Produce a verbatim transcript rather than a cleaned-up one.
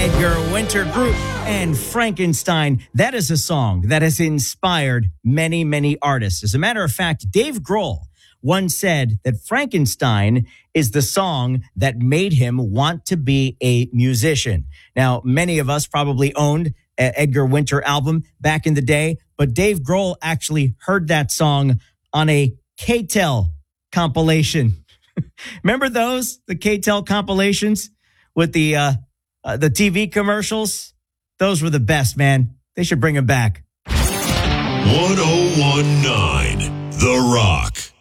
Edgar Winter Group and Frankenstein. That is a song that has inspired many, many artists. As a matter of fact, Dave Grohl once said that Frankenstein is the song that made him want to be a musician. Now, many of us probably owned an Edgar Winter album back in the day, but Dave Grohl actually heard that song on a K T E L compilation. Remember those? The K T E L compilations with the uh, uh, the T V commercials? Those were the best, man. They should bring them back. ten nineteen The Rock.